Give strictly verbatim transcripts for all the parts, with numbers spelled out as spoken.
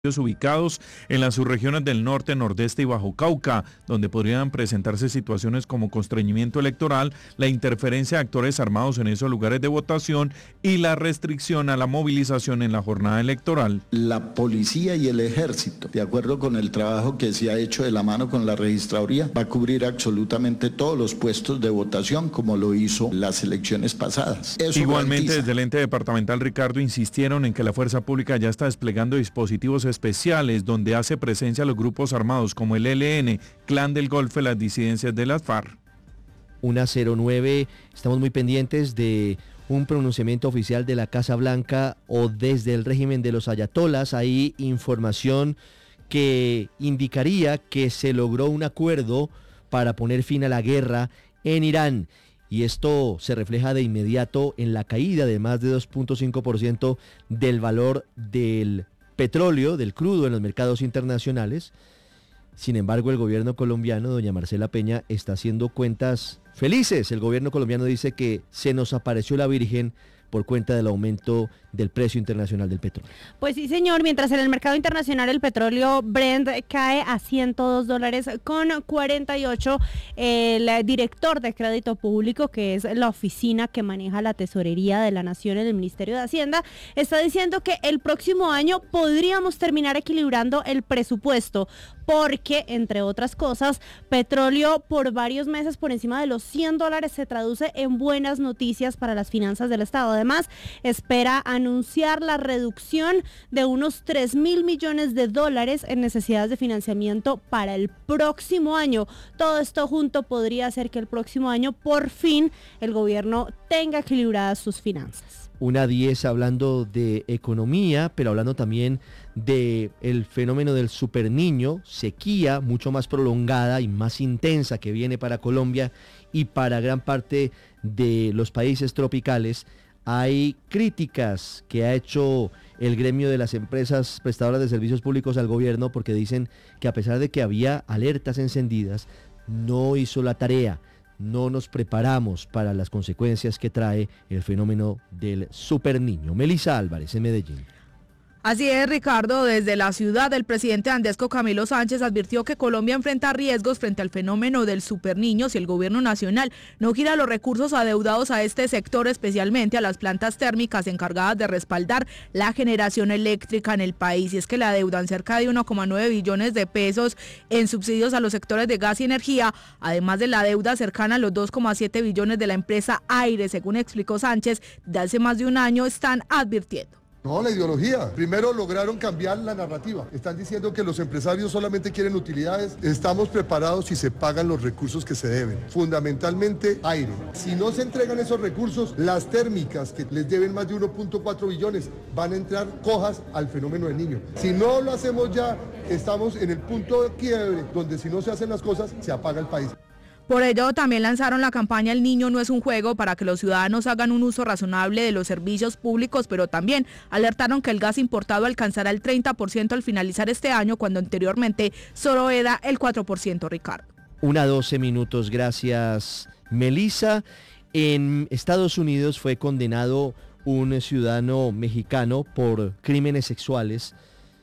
ubicados en las subregiones del norte, nordeste y bajo Cauca, donde podrían presentarse situaciones como constreñimiento electoral, la interferencia de actores armados en esos lugares de votación y la restricción a la movilización en la jornada electoral. La policía y el ejército, de acuerdo con el trabajo que se ha hecho de la mano con la registraduría, va a cubrir absolutamente todos los puestos de votación como lo hizo las elecciones pasadas. Eso Igualmente, garantiza. desde el ente departamental, Ricardo, insistieron en que la fuerza pública ya está desplegando dispositivos especiales donde hace presencia a los grupos armados como el E L N, Clan del Golfo y las disidencias de las FARC. una cero nueve, estamos muy pendientes de un pronunciamiento oficial de la Casa Blanca o desde el régimen de los ayatolas. Hay información que indicaría que se logró un acuerdo para poner fin a la guerra en Irán. Y esto se refleja de inmediato en la caída de más de dos punto cinco por ciento del valor del petróleo, del crudo en los mercados internacionales. Sin embargo, el gobierno colombiano, doña Marcela Peña, está haciendo cuentas felices. El gobierno colombiano dice que se nos apareció la Virgen por cuenta del aumento del precio internacional del petróleo. Pues sí, señor, mientras en el mercado internacional el petróleo Brent cae a ciento dos dólares con cuarenta y ocho, el director de Crédito Público, que es la oficina que maneja la tesorería de la Nación en el Ministerio de Hacienda, está diciendo que el próximo año podríamos terminar equilibrando el presupuesto, porque, entre otras cosas, petróleo por varios meses por encima de los cien dólares se traduce en buenas noticias para las finanzas del Estado. Además, espera anunciar la reducción de unos tres mil millones de dólares en necesidades de financiamiento para el próximo año. Todo esto junto podría hacer que el próximo año, por fin, el gobierno tenga equilibradas sus finanzas. Una diez hablando de economía, pero hablando también de el fenómeno del superniño, sequía mucho más prolongada y más intensa que viene para Colombia y para gran parte de los países tropicales. Hay críticas que ha hecho el gremio de las empresas prestadoras de servicios públicos al gobierno, porque dicen que a pesar de que había alertas encendidas, no hizo la tarea. No nos preparamos para las consecuencias que trae el fenómeno del superniño. Melissa Álvarez, en Medellín. Así es, Ricardo. Desde la ciudad, el presidente Andesco Camilo Sánchez advirtió que Colombia enfrenta riesgos frente al fenómeno del superniño si el gobierno nacional no gira los recursos adeudados a este sector, especialmente a las plantas térmicas encargadas de respaldar la generación eléctrica en el país. Y es que le adeudan cerca de uno coma nueve billones de pesos en subsidios a los sectores de gas y energía, además de la deuda cercana a los dos coma siete billones de la empresa Aire. Según explicó Sánchez, de hace más de un año están advirtiendo. No, la ideología. Primero lograron cambiar la narrativa. Están diciendo que los empresarios solamente quieren utilidades. Estamos preparados si se pagan los recursos que se deben. Fundamentalmente, aire. Si no se entregan esos recursos, las térmicas que les deben más de uno punto cuatro billones van a entrar cojas al fenómeno del niño. Si no lo hacemos ya, estamos en el punto de quiebre, donde si no se hacen las cosas, se apaga el país. Por ello, también lanzaron la campaña El Niño no es un juego para que los ciudadanos hagan un uso razonable de los servicios públicos, pero también alertaron que el gas importado alcanzará el treinta por ciento al finalizar este año, cuando anteriormente solo era el cuatro por ciento, Ricardo. Una doce minutos, gracias, Melissa. En Estados Unidos fue condenado un ciudadano mexicano por crímenes sexuales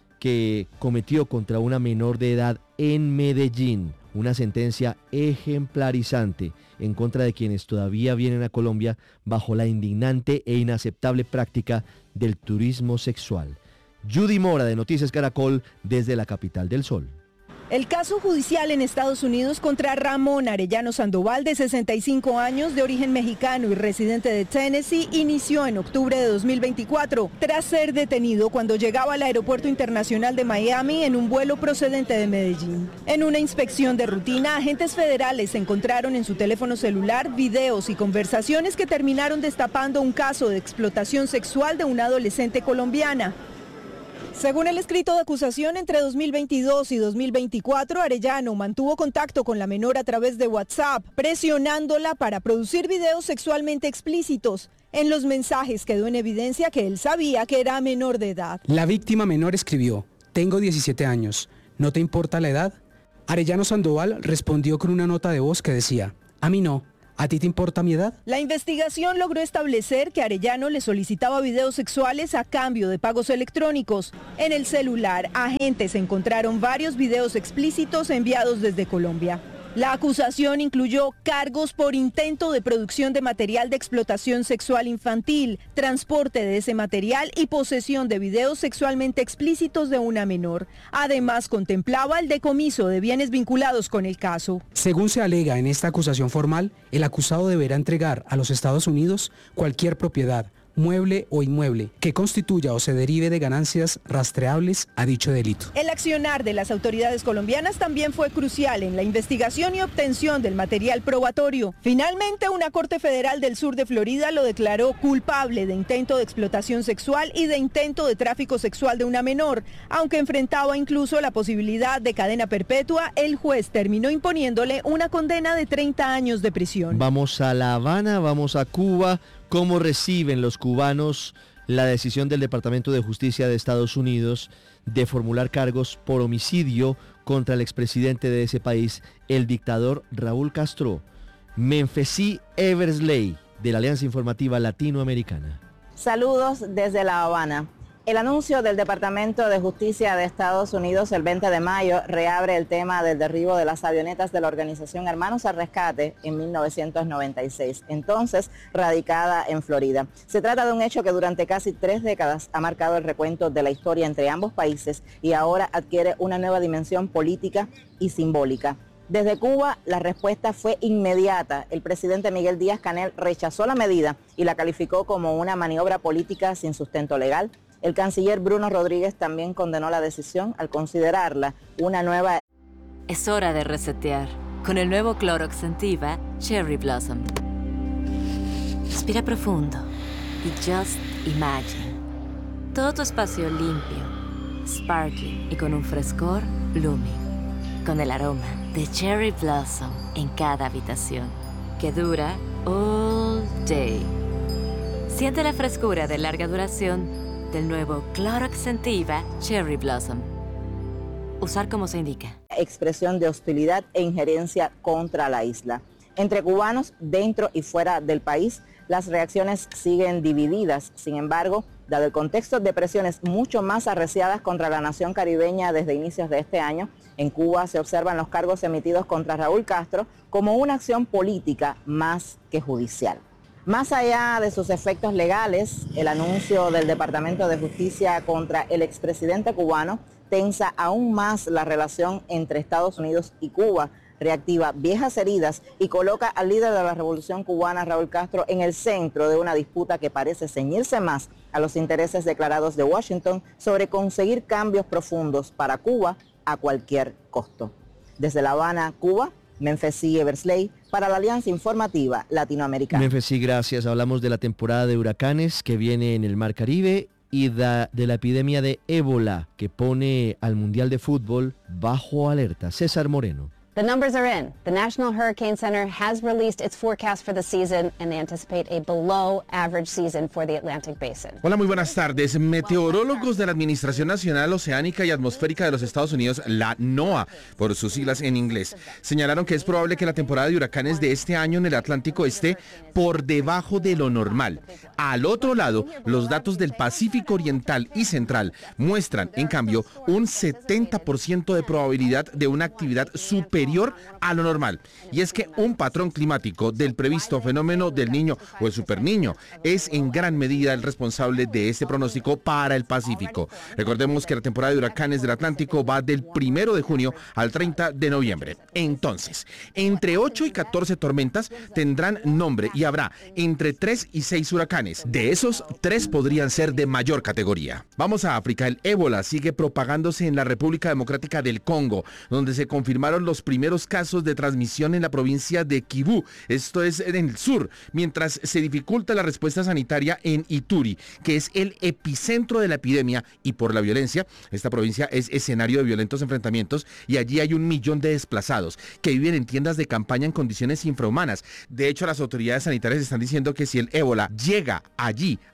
que cometió contra una menor de edad en Medellín. Una sentencia ejemplarizante en contra de quienes todavía vienen a Colombia bajo la indignante e inaceptable práctica del turismo sexual. Judy Mora, de Noticias Caracol, desde la capital del Sol. El caso judicial en Estados Unidos contra Ramón Arellano Sandoval, de sesenta y cinco años, de origen mexicano y residente de Tennessee, inició en octubre de dos mil veinticuatro, tras ser detenido cuando llegaba al Aeropuerto Internacional de Miami en un vuelo procedente de Medellín. En una inspección de rutina, agentes federales encontraron en su teléfono celular videos y conversaciones que terminaron destapando un caso de explotación sexual de una adolescente colombiana. Según el escrito de acusación, entre dos mil veintidós y dos mil veinticuatro, Arellano mantuvo contacto con la menor a través de WhatsApp, presionándola para producir videos sexualmente explícitos. En los mensajes quedó en evidencia que él sabía que era menor de edad. La víctima menor escribió: tengo diecisiete años, ¿no te importa la edad? Arellano Sandoval respondió con una nota de voz que decía: a mí no, ¿A ti te importa mi edad? La investigación logró establecer que Arellano le solicitaba videos sexuales a cambio de pagos electrónicos. En el celular, agentes encontraron varios videos explícitos enviados desde Colombia. La acusación incluyó cargos por intento de producción de material de explotación sexual infantil, transporte de ese material y posesión de videos sexualmente explícitos de una menor. Además, contemplaba el decomiso de bienes vinculados con el caso. Según se alega en esta acusación formal, el acusado deberá entregar a los Estados Unidos cualquier propiedad, mueble o inmueble que constituya o se derive de ganancias rastreables a dicho delito. El accionar de las autoridades colombianas también fue crucial en la investigación y obtención del material probatorio. Finalmente, una corte federal del sur de Florida lo declaró culpable de intento de explotación sexual y de intento de tráfico sexual de una menor. Aunque enfrentaba incluso la posibilidad de cadena perpetua, el juez terminó imponiéndole una condena de treinta años de prisión. Vamos a La Habana, vamos a Cuba. ¿Cómo reciben los cubanos la decisión del Departamento de Justicia de Estados Unidos de formular cargos por homicidio contra el expresidente de ese país, el dictador Raúl Castro? Menfesí Eversley, de la Alianza Informativa Latinoamericana. Saludos desde La Habana. El anuncio del Departamento de Justicia de Estados Unidos el veinte de mayo reabre el tema del derribo de las avionetas de la organización Hermanos al Rescate en mil novecientos noventa y seis, entonces radicada en Florida. Se trata de un hecho que durante casi tres décadas ha marcado el recuento de la historia entre ambos países y ahora adquiere una nueva dimensión política y simbólica. Desde Cuba, la respuesta fue inmediata. El presidente Miguel Díaz-Canel rechazó la medida y la calificó como una maniobra política sin sustento legal. El canciller Bruno Rodríguez también condenó la decisión al considerarla una nueva... Es hora de resetear con el nuevo Clorox Scentiva Cherry Blossom. Respira profundo y just imagine. Todo tu espacio limpio, sparkling y con un frescor blooming. Con el aroma de Cherry Blossom en cada habitación, que dura all day. Siente la frescura de larga duración del nuevo Clorox Scentiva Cherry Blossom. Usar como se indica. Expresión de hostilidad e injerencia contra la isla. Entre cubanos dentro y fuera del país, las reacciones siguen divididas. Sin embargo, dado el contexto de presiones mucho más arreciadas contra la nación caribeña desde inicios de este año, en Cuba se observan los cargos emitidos contra Raúl Castro como una acción política más que judicial. Más allá de sus efectos legales, el anuncio del Departamento de Justicia contra el expresidente cubano tensa aún más la relación entre Estados Unidos y Cuba, reactiva viejas heridas y coloca al líder de la Revolución Cubana, Raúl Castro, en el centro de una disputa que parece ceñirse más a los intereses declarados de Washington sobre conseguir cambios profundos para Cuba a cualquier costo. Desde La Habana, Cuba, Menfesí Eversley, para la Alianza Informativa Latinoamericana. Menfesí, gracias. Hablamos de la temporada de huracanes que viene en el Mar Caribe y da, de la epidemia de ébola que pone al Mundial de Fútbol bajo alerta. César Moreno. The numbers are in. The National Hurricane Center has released its forecast for the season and they anticipate a below average season for the Atlantic Basin. Hola, muy buenas tardes. Meteorólogos de la Administración Nacional Oceánica y Atmosférica de los Estados Unidos, la NOAA, por sus siglas en inglés, señalaron que es probable que la temporada de huracanes de este año en el Atlántico esté por debajo de lo normal. Al otro lado, los datos del Pacífico Oriental y Central muestran, en cambio, un setenta por ciento de probabilidad de una actividad superior a lo normal. Y es que un patrón climático del previsto fenómeno del Niño o el Superniño es en gran medida el responsable de este pronóstico para el Pacífico. Recordemos que la temporada de huracanes del Atlántico va del primero de junio al treinta de noviembre. Entonces, entre ocho y catorce tormentas tendrán nombre y habrá entre tres y seis huracanes. De esos, tres podrían ser de mayor categoría. Vamos a África. El ébola sigue propagándose en la República Democrática del Congo, donde se confirmaron los primeros primeros casos de transmisión en la provincia de Kivu, esto es en el sur, mientras se dificulta la respuesta sanitaria en Ituri, que es el epicentro de la epidemia y por la violencia. Esta provincia es escenario de violentos enfrentamientos y allí hay un millón de desplazados que viven en tiendas de campaña en condiciones infrahumanas. De hecho, las autoridades sanitarias están diciendo que si el ébola llega allí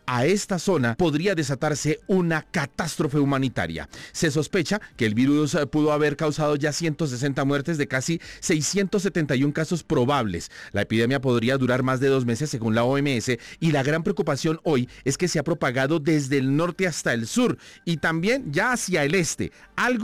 a esta zona podría desatarse una catástrofe humanitaria. Se sospecha que el virus pudo haber causado ya ciento sesenta muertes de casi seiscientos setenta y uno casos probables. La epidemia podría durar más de dos meses según la O M S y la gran preocupación hoy es que se ha propagado desde el norte hasta el sur y también ya hacia el este, algo